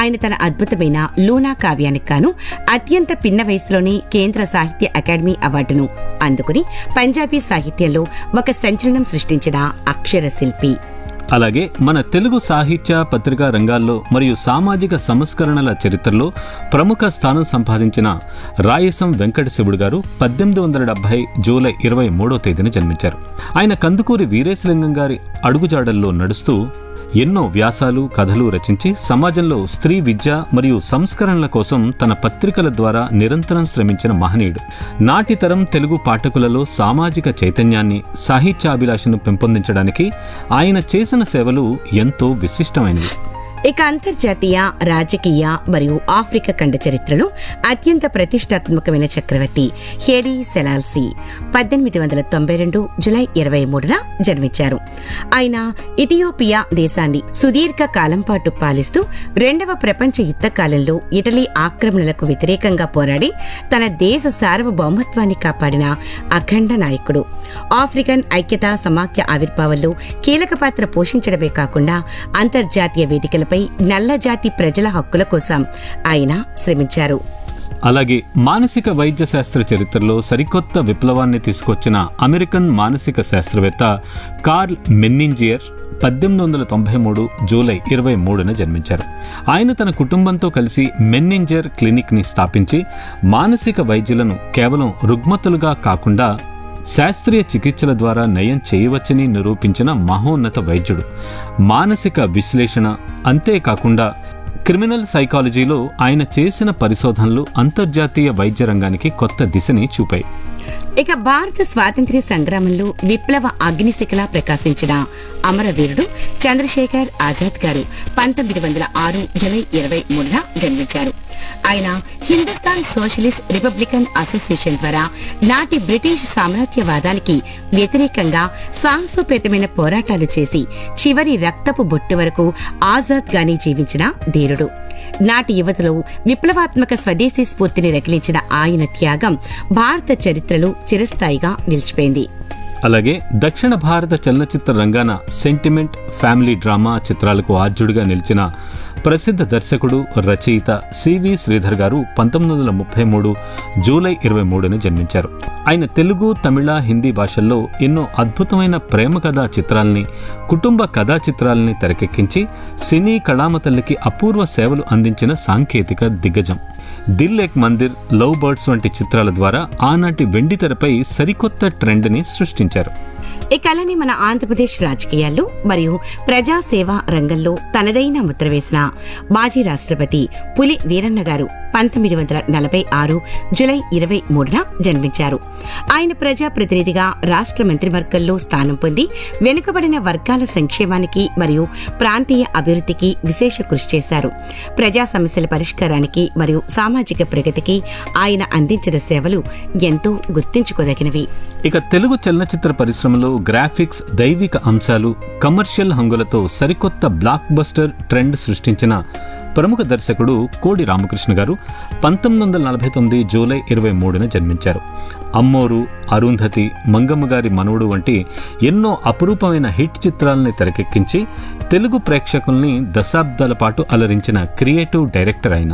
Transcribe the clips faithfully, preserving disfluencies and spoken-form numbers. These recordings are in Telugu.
ఆయన తన అద్భుతమైన లూనా కావ్యానికి గాను అత్యంత పిన్న వయసులోనే కేంద్ర సాహిత్య అకాడమీ అవార్డును అందుకుని పంజాబీ సాహిత్యంలో ఒక సంచలనం సృష్టించిన అక్షర శిల్పి. అలాగే మన తెలుగు సాహిత్య పత్రికా రంగాల్లో మరియు సామాజిక సంస్కరణల చరిత్రలో ప్రముఖ స్థానం సంపాదించిన రాయసం వెంకట శివుడు గారు పద్దెనిమిది వందల డెబ్బై జూలై ఇరవై మూడో తేదీన జన్మించారు. ఆయన కందుకూరి వీరేశలింగం గారి అడుగుజాడల్లో నడుస్తూ ఎన్నో వ్యాసాలు కథలు రచించి సమాజంలో స్త్రీ విద్య మరియు సంస్కరణల కోసం తన పత్రికల ద్వారా నిరంతరం శ్రమించిన మహనీయుడు. నాటి తరం తెలుగు పాఠకులలో సామాజిక చైతన్యాన్ని, సాహిత్యాభిలాషను పెంపొందించడానికి ఆయన చేసిన సేవలు ఎంతో విశిష్టమైనవి. ఇక అంతర్జాతీయ రాజకీయ మరియు ఆఫ్రికా ఖండ చరిత్రలో అత్యంత ప్రతిష్టాత్మకమైన చక్రవర్తి హేలీ సెలాల్సీ పద్దెనిమిది వందల తొంభై రెండు జులై ఇరవై మూడున జన్మించారు. ఆయన ఇథియోపియా దేశాన్ని సుదీర్ఘ కాలం పాటు పాలిస్తూ రెండవ ప్రపంచ యుద్ధ కాలంలో ఇటలీ ఆక్రమణలకు వ్యతిరేకంగా పోరాడి తన దేశ సార్వభౌమత్వాన్ని కాపాడిన అఖండ నాయకుడు. ఆఫ్రికన్ ఐక్యతా సమాఖ్య ఆవిర్భావంలో కీలక పాత్ర పోషించడమే కాకుండా అంతర్జాతీయ వేదికల నల్లజాతి ప్రజల హక్కుల కోసం ఆయన శ్రమించారు. అలాగే మానసిక వైద్య శాస్త్ర చరిత్రలో సరికొత్త విప్లవాన్ని తీసుకొచ్చిన అమెరికన్ మానసిక శాస్త్రవేత్త కార్ల్ మెన్నింజియర్ పద్దెనిమిది వందల తొంభై మూడు జూలై ఇరవై మూడున జన్మించారు. ఆయన తన కుటుంబంతో కలిసి మెన్నింజర్ క్లినిక్ ని స్థాపించి మానసిక వైద్యులను కేవలం రుగ్మతులుగా కాకుండా శాస్త్రీయ చికిత్సల ద్వారా నయం చేయవచ్చని నిరూపించిన మహోన్నత వైద్యుడు. మానసిక విశ్లేషణ అంతేకాకుండా క్రిమినల్ సైకాలజీలో ఆయన చేసిన పరిశోధనలు అంతర్జాతీయ వైద్య రంగానికి కొత్త దిశని చూపాయి. ఇక భారత స్వాతంత్ర్య సంగ్రామంలో విప్లవ అగ్నిశిఖలా ప్రకాశించిన అమరవీరుడు చంద్రశేఖర్ ఆజాద్ గారు పంతొమ్మిది వందల ఆరు జూలై ఇరవై మూడున జన్మించారు. ఆయన హిందుస్థాన్ సోషలిస్ట్ రిపబ్లికన్ అసోసియేషన్ ద్వారా నాటి బ్రిటిష్ సామ్రాజ్యవాదానికి వ్యతిరేకంగా సాహసోపేతమైన పోరాటాలు చేసి చివరి రక్తపు బొట్టు వరకు ఆజాద్ గానే జీవించిన ధీరుడు. నాటి యువతలో విప్లవాత్మక స్వదేశీ స్ఫూర్తిని రగిలించిన ఆయన త్యాగం భారత చరిత్రలో చిరస్థాయిగా నిలిచిపోయింది. అలాగే దక్షిణ భారత చలనచిత్ర రంగాన సెంటిమెంట్, ఫ్యామిలీ డ్రామా చిత్రాలకు ఆద్యుడిగా నిలిచిన ప్రసిద్ధ దర్శకుడు, రచయిత సివి శ్రీధర్ గారు పంతొమ్మిది వందల ముప్పై మూడు జూలై ఇరవై మూడున జన్మించారు. ఆయన తెలుగు, తమిళ, హిందీ భాషల్లో ఎన్నో అద్భుతమైన ప్రేమ కథా చిత్రాల్ని, కుటుంబ కథా చిత్రాలని తెరకెక్కించి సినీ కళామతల్లికి అపూర్వ సేవలు అందించిన సాంకేతిక దిగ్గజం. దిల్ ఏక్ మందిర్, లవ్ బర్డ్స్ వంటి చిత్రాల ద్వారా ఆనాటి వెండితెరపై సరికొత్త ట్రెండ్ ని సృష్టించారు. ఈ కళని మన ఆంధ్రప్రదేశ్ రాజకీయాల్లో మరియు ప్రజాసేవా రంగంలో తనదైన ముద్ర వేసిన మాజీ రాష్ట్రపతి పులి వీరన్న గారు పంతొమ్మిది వందల నలభై ఆరు జులై ఇరవై మూడున జన్మించారు. ఆయన ప్రజాప్రతినిధిగా రాష్ట్ర మంత్రివర్గంలో స్థానం పొంది వెనుకబడిన వర్గాల సంక్షేమానికి మరియు ప్రాంతీయ అభివృద్ధికి విశేష కృషి చేశారు. ప్రజా సమస్యల పరిష్కారానికి మరియు సామాజిక ప్రగతికి ఆయన అందించిన సేవలు ఎంతో గుర్తించుకోదగినవి. ఇక తెలుగు చలనచిత్ర పరిశ్రమలో గ్రాఫిక్స్, దైవిక అంశాలు, కమర్షియల్ హంగులతో సరికొత్త బ్లాక్ బస్టర్ ట్రెండ్ సృష్టించిన ప్రముఖ దర్శకుడు కోడి రామకృష్ణ గారు పంతొమ్మిది వందల నలభై తొమ్మిది జూలై ఇరవై మూడున జన్మించారు. అమ్మోరు, అరుంధతి, మంగమ్మ గారి మనవడు వంటి ఎన్నో అపురూపమైన హిట్ చిత్రాలని తెరకెక్కించి తెలుగు ప్రేక్షకుల్ని దశాబ్దాల పాటు అలరించిన క్రియేటివ్ డైరెక్టర్ ఆయన.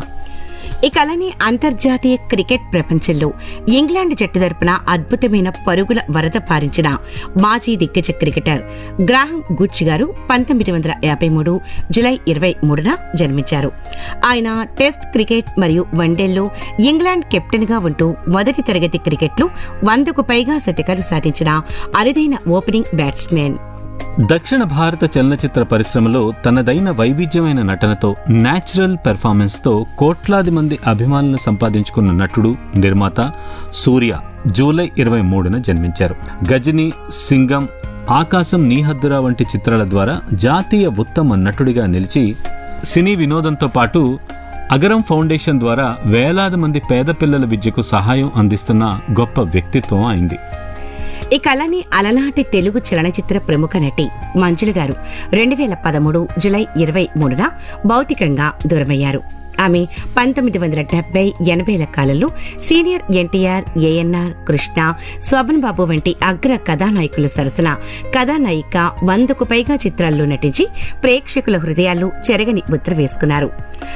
ఈ కళని అంతర్జాతీయ క్రికెట్ ప్రపంచంలో ఇంగ్లాండ్ జట్టు తరపున అద్భుతమైన పరుగుల వరద పారించిన మాజీ దిగ్గజ క్రికెటర్ గ్రాహం గుచ్ గారు పంతొమ్మిది వందల యాభై మూడు జులై ఇరవై మూడున జన్మించారు. ఆయన టెస్ట్ క్రికెట్ మరియు వన్డేల్లో ఇంగ్లాండ్ కెప్టెన్ గా ఉంటూ మొదటి తరగతి క్రికెట్లో వందకు పైగా శతకాలు సాధించిన అరుదైన ఓపెనింగ్ బ్యాట్స్మెన్. దక్షిణ భారత చలనచిత్ర పరిశ్రమలో తనదైన వైవిధ్యమైన నటనతో, న్యాచురల్ పెర్ఫార్మెన్స్ తో కోట్లాది మంది అభిమానులను సంపాదించుకున్న నటుడు, నిర్మాత సూర్య జూలై ఇరవై మూడున జన్మించారు. గజని, సింగం, ఆకాశం నీహద్దురా వంటి చిత్రాల ద్వారా జాతీయ ఉత్తమ నటుడిగా నిలిచి సినీ వినోదంతో పాటు అగరం ఫౌండేషన్ ద్వారా వేలాది మంది పేద పిల్లల విద్యకు సహాయం అందిస్తున్న గొప్ప వ్యక్తిత్వం అయింది. ఈ కళని అలనాటి తెలుగు చలనచిత్ర ప్రముఖ నటి మంజుల గారు రెండు వేల పదమూడు జులై ఇరవై మూడున భౌతికంగా దూరమయ్యారు. ఆమె పంతొమ్మిది వందల డెబ్బై ఎనభైల కాలంలో సీనియర్ ఎన్టీఆర్, ఏఎన్ఆర్, కృష్ణ, శోభన్ బాబు వంటి అగ్ర కథానాయకుల సరసన కథానాయిక వందకు పైగా చిత్రాల్లో నటించి ప్రేక్షకుల హృదయాల్లో చెరగని ముద్ర వేసుకున్నారు.